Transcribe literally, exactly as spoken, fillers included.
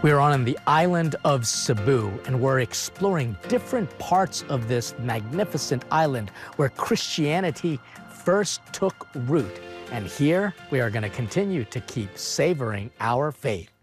We're on the island of Cebu, and we're exploring different parts of this magnificent island where Christianity first took root. And here we are going to continue to keep savoring our faith.